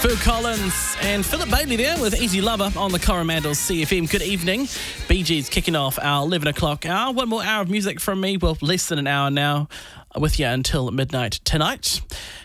Phil Collins and Philip Bailey there with Easy Lover on the Coromandel CFM. Good evening. Bee Gees kicking off our 11 o'clock hour. One more hour of music from me. Well, less than an hour now with you until midnight tonight.